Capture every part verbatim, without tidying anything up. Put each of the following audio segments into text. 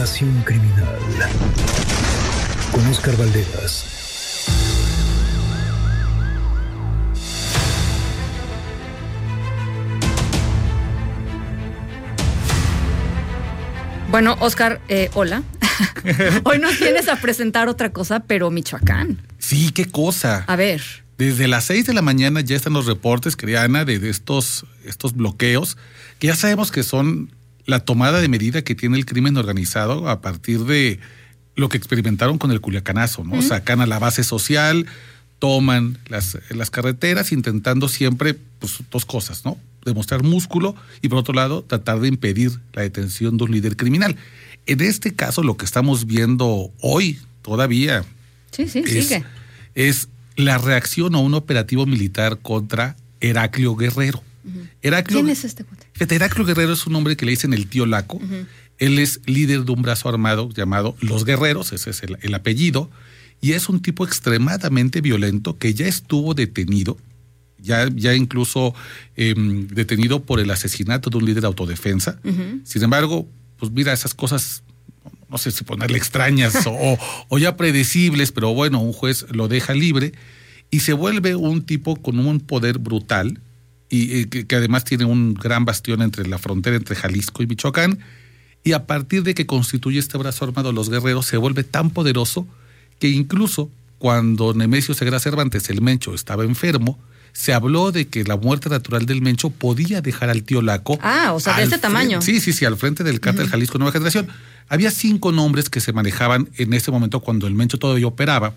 Nación Criminal con Óscar Valderas. Bueno, Óscar, eh, hola. Hoy nos vienes a presentar otra cosa, pero Michoacán. Sí, qué cosa. A ver. Desde las seis de la mañana ya están los reportes, querida Ana, de, de estos, estos bloqueos, que ya sabemos que son la tomada de medida que tiene el crimen organizado a partir de lo que experimentaron con el Culiacanazo, ¿no? Uh-huh. Sacan a la base social, toman las, las carreteras, intentando siempre, pues, dos cosas, ¿no? Demostrar músculo y, por otro lado, tratar de impedir la detención de un líder criminal. En este caso, lo que estamos viendo hoy todavía sí, sí, es, sigue. es la reacción a un operativo militar contra Heraclio Guerrero. Uh-huh. Heraclio, ¿Quién es este cuate? Heraclio Guerrero es un hombre que le dicen el tío Laco. Uh-huh. Él es líder de un brazo armado llamado Los Guerreros, ese es el, el apellido, y es un tipo extremadamente violento que ya estuvo detenido, ya, ya incluso eh, detenido por el asesinato de un líder de autodefensa. Uh-huh. Sin embargo, pues mira, esas cosas, no sé si ponerle extrañas o, o ya predecibles, pero bueno, un juez lo deja libre y se vuelve un tipo con un poder brutal y eh, que, que además tiene un gran bastión entre la frontera entre Jalisco y Michoacán, y a partir de que constituye este brazo armado Los Guerreros se vuelve tan poderoso que incluso cuando Nemesio Ceguera Cervantes, el Mencho, estaba enfermo, se habló de que la muerte natural del Mencho podía dejar al tío Laco. Ah, o sea, de ese tamaño. Sí, sí, sí, al frente del cártel uh-huh. Jalisco Nueva Generación. Había cinco nombres que se manejaban en ese momento cuando el Mencho todavía operaba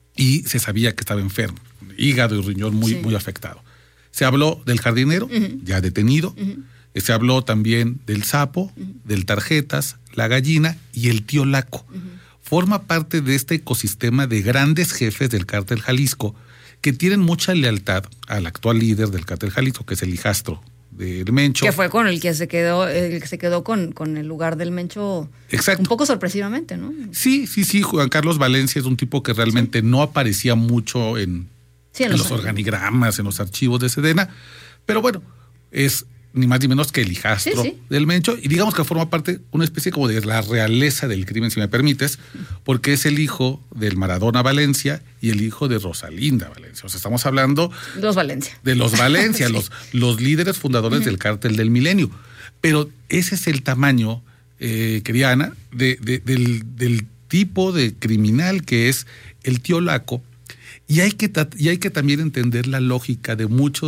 y se sabía que estaba enfermo, hígado y riñón muy, sí. muy afectado. Se habló del jardinero, uh-huh. ya detenido. Uh-huh. Se habló también del Sapo, uh-huh. del Tarjetas, la Gallina y el tío Laco. Uh-huh. Forma parte de este ecosistema de grandes jefes del cártel Jalisco que tienen mucha lealtad al actual líder del cártel Jalisco, que es el hijastro del Mencho. Que fue con el que se quedó, el que se quedó con, con el lugar del Mencho. Exacto. Un poco sorpresivamente, ¿no? Sí, sí, sí. Juan Carlos Valencia es un tipo que realmente sí. no aparecía mucho en, sí, en, en los, los organigramas, en los archivos de Sedena. Pero bueno, es ni más ni menos que el hijastro sí, sí. del Mencho, y digamos que forma parte una especie como de la realeza del crimen, si me permites, porque es el hijo del Maradona Valencia y el hijo de Rosalinda Valencia. O sea, estamos hablando los Valencia. de los Valencia, sí. los, los líderes fundadores uh-huh. del cártel del Milenio. Pero ese es el tamaño, eh, querida Ana, de, de, del, del tipo de criminal que es el tío Laco, y hay que, y hay que también entender la lógica de muchos